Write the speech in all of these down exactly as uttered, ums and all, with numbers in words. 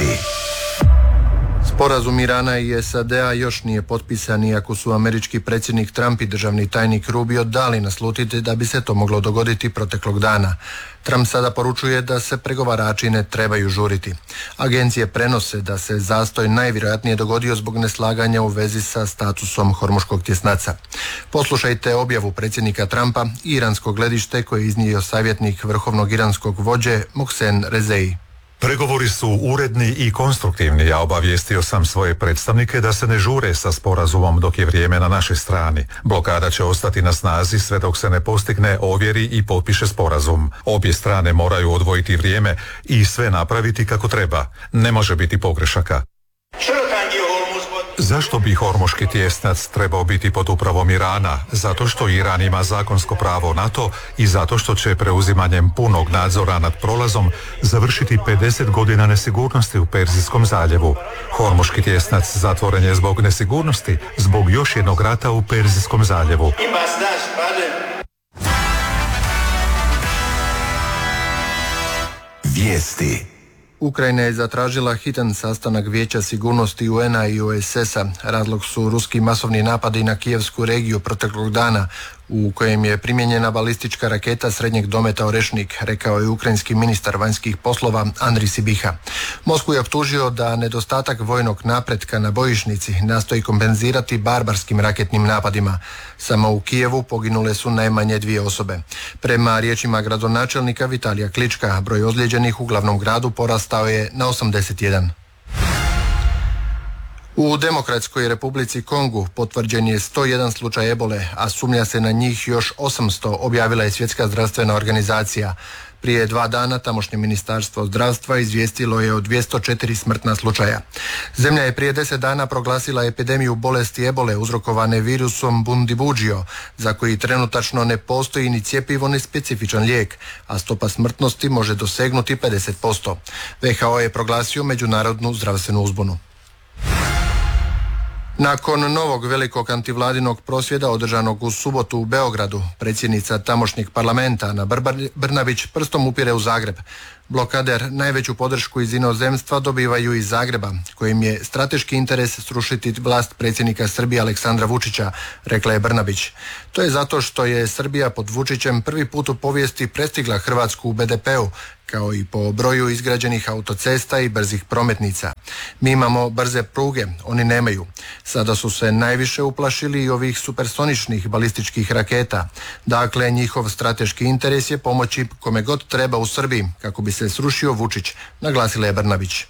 Vijesti. Sporazum Irana i S A D-a još nije potpisan, iako su američki predsjednik Trump i državni tajnik Rubio dali naslutiti da bi se to moglo dogoditi proteklog dana. Trump sada poručuje da se pregovarači ne trebaju žuriti. Agencije prenose da se zastoj najvjerojatnije dogodio zbog neslaganja u vezi sa statusom Hormuškog tjesnaca. Poslušajte objavu predsjednika Trumpa i iransko gledište koje je iznio savjetnik vrhovnog iranskog vođe Mohsen Rezei. Pregovori su uredni i konstruktivni. Ja obavijestio sam svoje predstavnike da se ne žure sa sporazumom dok je vrijeme na našoj strani. Blokada će ostati na snazi sve dok se ne postigne, ovjeri i potpiše sporazum. Obje strane moraju odvojiti vrijeme i sve napraviti kako treba. Ne može biti pogrešaka. Zašto bi Hormuški tjesnac trebao biti pod upravom Irana? Zato što Iran ima zakonsko pravo na to i zato što će preuzimanjem punog nadzora nad prolazom završiti pedeset godina nesigurnosti u Perzijskom zaljevu. Hormuški tjesnac zatvoren je zbog nesigurnosti, zbog još jednog rata u Perzijskom zaljevu. Vijesti. Ukrajina je zatražila hitan sastanak Vijeća sigurnosti U N-a i O S S-a. Razlog su ruski masovni napadi na kijevsku regiju proteklog dana, u kojem je primijenjena balistička raketa srednjeg dometa Orešnik, rekao je ukrajinski ministar vanjskih poslova Andrij Sibiha. Moskvu je optužio da nedostatak vojnog napretka na bojišnici nastoji kompenzirati barbarskim raketnim napadima. Samo u Kijevu poginule su najmanje dvije osobe. Prema riječima gradonačelnika Vitalija Klička, broj ozlijeđenih u glavnom gradu porastao je na osamdeset jedan. U Demokratskoj Republici Kongu potvrđen je sto jedan slučaj ebole, a sumnja se na njih još osamsto, objavila je Svjetska zdravstvena organizacija. Prije dva dana tamošnje ministarstvo zdravstva izvijestilo je o dvjesto četiri smrtna slučaja. Zemlja je prije deset dana proglasila epidemiju bolesti ebole uzrokovane virusom Bundibugyo, za koji trenutačno ne postoji ni cjepivo ni specifičan lijek, a stopa smrtnosti može dosegnuti pedeset posto. V H O je proglasio međunarodnu zdravstvenu uzbunu. Nakon novog velikog antivladinog prosvjeda održanog u subotu u Beogradu, predsjednica tamošnjeg parlamenta Ana Brnabić prstom upire u Zagreb. Blokader najveću podršku iz inozemstva dobivaju iz Zagreba, kojim je strateški interes srušiti vlast predsjednika Srbije Aleksandra Vučića, rekla je Brnabić. To je zato što je Srbija pod Vučićem prvi put u povijesti prestigla Hrvatsku u B D P-u, kao i po broju izgrađenih autocesta i brzih prometnica. Mi imamo brze pruge, oni nemaju. Sada su se najviše uplašili i ovih supersoničnih balističkih raketa. Dakle, njihov strateški interes je pomoći kome god treba u Srbiji, kako bi se srušio Vučić, naglasila je Brnabić.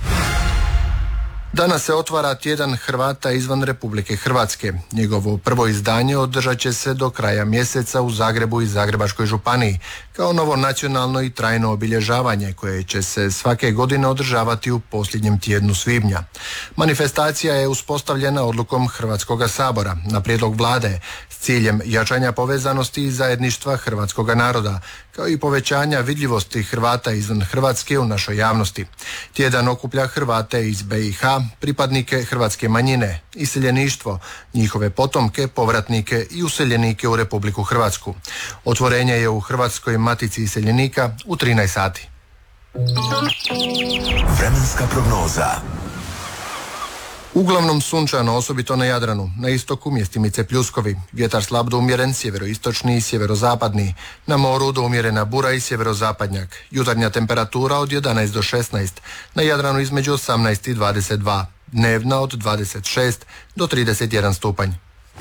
Danas se otvara tjedan Hrvata izvan Republike Hrvatske. Njegovo prvo izdanje održat će se do kraja mjeseca u Zagrebu i Zagrebačkoj županiji, kao novo nacionalno i trajno obilježavanje koje će se svake godine održavati u posljednjem tjednu svibnja. Manifestacija je uspostavljena odlukom Hrvatskoga sabora na prijedlog vlade s ciljem jačanja povezanosti i zajedništva hrvatskoga naroda, kao i povećanja vidljivosti Hrvata izvan Hrvatske u našoj javnosti. Tjedan okuplja Hrvate iz B i H, pripadnike hrvatske manjine, iseljeništvo, njihove potomke, povratnike i useljenike u Republiku Hrvatsku. Otvorenje je u Hrvatskoj matici iseljenika u trinaest sati. Vremenska prognoza. Uglavnom sunčano, osobito na Jadranu. Na istoku mjestimice pljuskovi. Vjetar slab do umjeren, sjeveroistočni i sjeverozapadni. Na moru do umjerena bura i sjeverozapadnjak. Jutarnja temperatura od jedanaest do šesnaest. Na Jadranu između osamnaest i dvadeset dva. Dnevna od dvadeset šest do trideset jedan stupanj.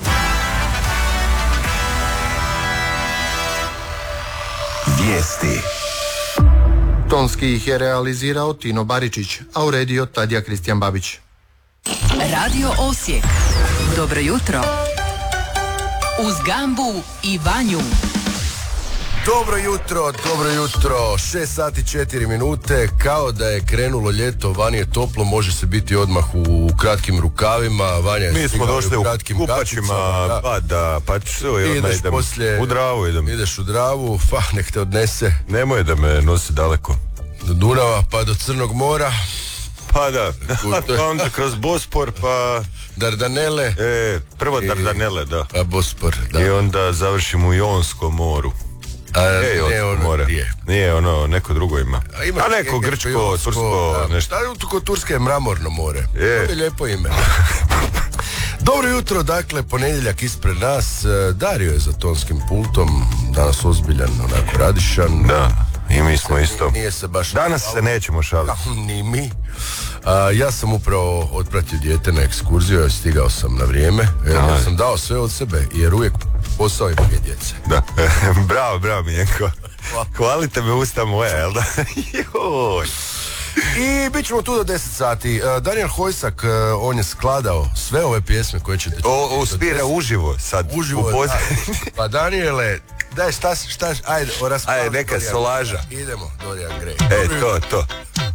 Vijesti. Tonski ih je realizirao Tino Baričić, a uredio Tadija Kristijan Babić. Radio Osijek. Dobro jutro. Uz Gambu i Vanju. Dobro jutro, dobro jutro. šest sati četiri minute. Kao da je krenulo ljeto, vani je toplo, može se biti odmah u kratkim rukavima. Vanja je Mi smo došli u kratkim kupačima, da. pa da, pa što, ideš idem poslije, u Dravu idem. Ideš u Dravu, pa nek te odnese. Nemoj da me nosi daleko. Do Dunava, pa do Crnog mora. Pa da, pa onda kroz Bospor, pa... Dardanele. E, prvo I, Dardanele, da. Pa Bospor, da. I onda završimo u Jonskom moru. A, Nije ono, more. Nije. Nije ono, neko drugo ima. A, ima A neko Egej, grčko, Jonsko, tursko, da, nešto. Da, kod Turske je mramorno more. Je. To je lijepo ime. Dobro jutro, dakle, ponedjeljak ispred nas. Dario je za tonskim pultom, danas ozbiljan, onako radišan. Da, i mi smo isto. Nije se baš... Danas se nećemo šaliti. Ni mi. A, ja sam upravo otpratio dijete na ekskurziju, stigao sam na vrijeme. Ja sam dao sve od sebe, jer uvijek posao ima je djece. Da, bravo, bravo Mijenko. Hvalite me usta moja, jel da? Joj. I bit ćemo tu do deset sati. Uh, Daniel Hojsak, uh, on je skladao sve ove pjesme koje ćete... O, uspira uživo sad. Uživo, u poz... da. Pa Daniele, daj šta, šta, ajde, o, Ajde, neka Dorian. solaža. Idemo, Dorian Gray. E, to, to.